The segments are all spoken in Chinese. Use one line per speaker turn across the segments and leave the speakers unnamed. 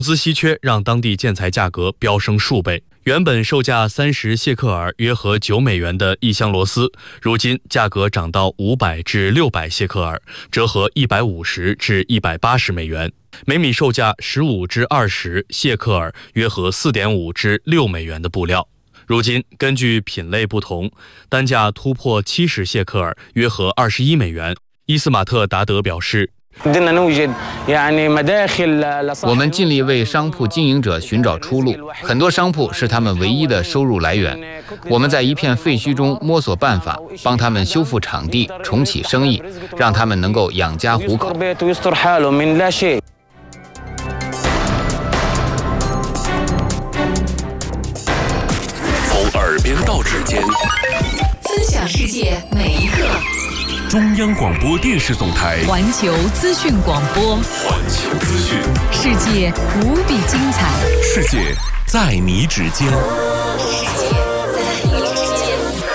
资稀缺让当地建材价格飙升数倍，原本售价30谢克尔约合9美元的一箱螺丝，如今价格涨到500至600谢克尔，折合150至180美元。每米售价15至20谢克尔，约合4.5至6美元的布料，如今根据品类不同，单价突破70谢克尔，约合21美元。伊斯马特达德表示，
我们尽力为商铺经营者寻找出路，很多商铺是他们唯一的收入来源。我们在一片废墟中摸索办法，帮他们修复场地，重启生意，让他们能够养家糊口。
从耳边到指尖，
分享世界每一刻。
中央广播电视总台
环球资讯广播，
环球资讯，
世界无比精彩，
世界在你指尖，
世界在你指尖。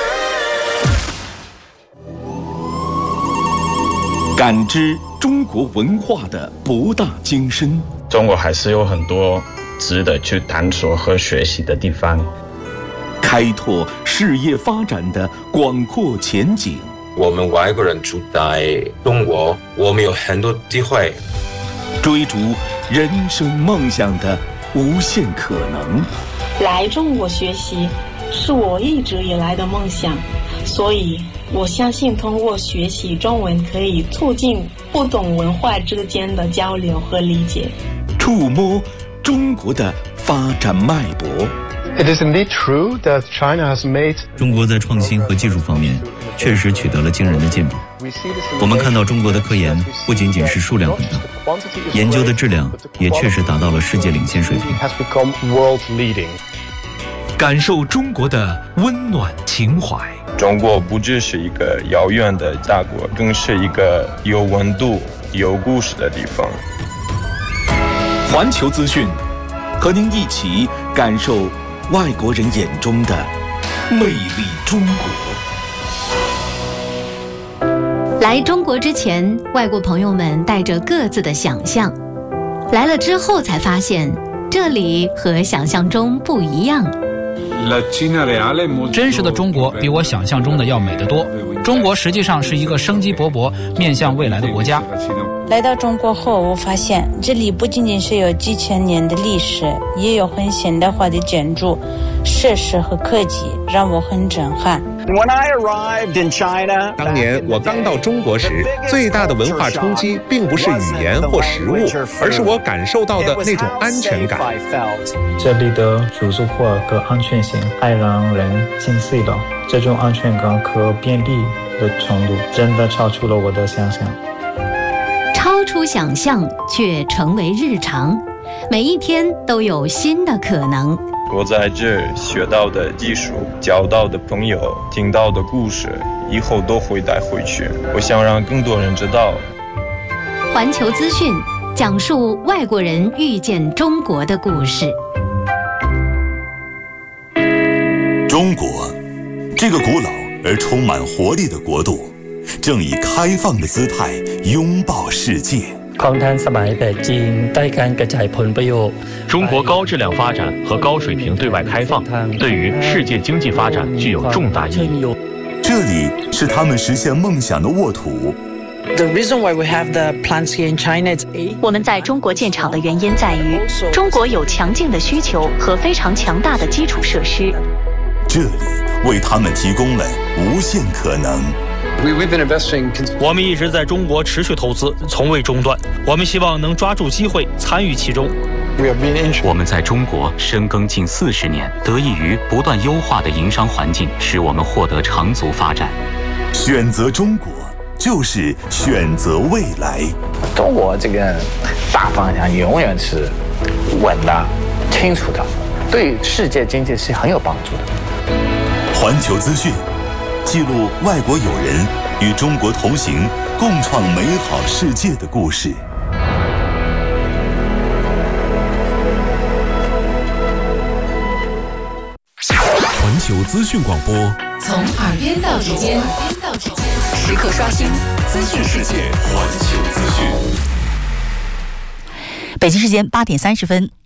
感知中国文化的博大精深，
中国还是有很多值得去探索和学习的地方，
开拓事业发展的广阔前景。
我们外国人住在中国，我们有很多机会
追逐人生梦想的无限可能。
来中国学习是我一直以来的梦想，所以我相信通过学习中文可以促进不同文化之间的交流和理解，
触摸中国的发展脉搏。
It is indeed true that China has made
中国在创新和技术方面确实取得了惊人的进步。我们看到中国的科研不仅仅是数量很大，研究的质量也确实达到了世界领先水平。
感受中国的温暖情怀。
中国不只是一个遥远的大国，更是一个有温度、有故事的地方。
环球资讯，和您一起感受外国人眼中的魅力中国。
来中国之前，外国朋友们带着各自的想象，来了之后才发现，这里和想象中不一样。
真实的中国比我想象中的要美得多。中国实际上是一个生机勃勃、面向未来的国家。
来到中国后，我发现这里不仅仅是有几千年的历史，也有很现代化的建筑、设施和科技，让我很震撼。
当年我刚到中国时，最大的文化冲击并不是语言或食物，而是我感受到的那种安全感。
这里的组织化和安全性太让人心碎了，这种安全感和便利的程度真的超出了我的想象。
超出想象却成为日常，每一天都有新的可能。
我在这学到的技术、交到的朋友、听到的故事，以后都会带回去。我想让更多人知道。
环球资讯讲述外国人遇见中国的故事。
中国，这个古老而充满活力的国度，正以开放的姿态拥抱世界。
中国高质量发展和高水平对外开放，对于世界经济发展具有重大意义。
这里是他们实现梦想的沃土。
我们在中国建厂的原因在于，中国有强劲的需求和非常强大的基础设施。
这里为他们提供了无限可能。
我们一直在中国持续投资，从未中断。我们希望能抓住机会，参与其中。
我们在中国深耕近40年，得益于不断优化的营商环境，使我们获得长足发展。
选择中国，就是选择未来。
中国这个大方向永远是稳的、清楚的，对世界经济是很有帮助的。
环球资讯记录外国友人与中国同行，共创美好世界的故事。
环球资讯广播，
从耳边到指尖，时刻刷新资讯世界。
环球资讯。
北京时间8点30分。